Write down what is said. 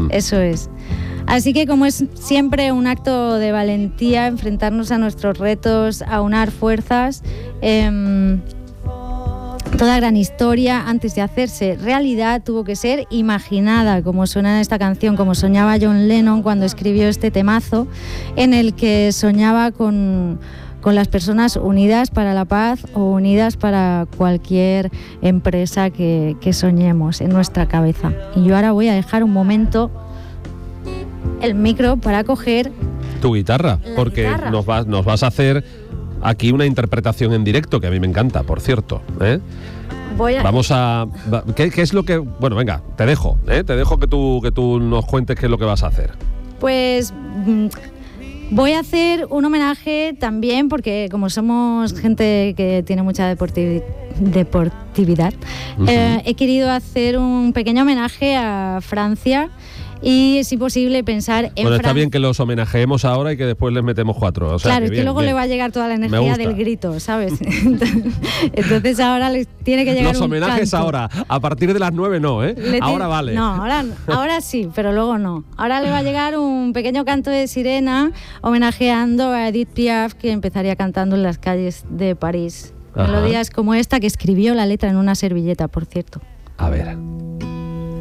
Eso es. Así que, como es siempre un acto de valentía, enfrentarnos a nuestros retos, aunar fuerzas, toda gran historia, antes de hacerse realidad, tuvo que ser imaginada, como suena en esta canción, como soñaba John Lennon cuando escribió este temazo, en el que soñaba con las personas unidas para la paz o unidas para cualquier empresa que soñemos en nuestra cabeza. Y yo ahora voy a dejar un momento el micro para coger tu guitarra, porque guitarra. Nos vas a hacer aquí una interpretación en directo, que a mí me encanta, por cierto, ¿eh? Vamos a... ¿Qué es lo que...? Bueno, venga, te dejo que tú nos cuentes qué es lo que vas a hacer. Pues voy a hacer un homenaje también, porque como somos gente que tiene mucha deportividad, he querido hacer un pequeño homenaje a Francia. Y si posible pensar en Bueno, está bien que los homenajeemos ahora y que después les metemos 4. O sea, claro, es que luego le va a llegar toda la energía del grito, ¿sabes? Entonces ahora les tiene que llegar los homenajes canto. Ahora, a partir de las 9 no, ¿eh? Ahora vale. No, ahora sí, pero luego no. Ahora le va a llegar un pequeño canto de sirena homenajeando a Edith Piaf, que empezaría cantando en las calles de París. Melodías como esta, que escribió la letra en una servilleta, por cierto. A ver.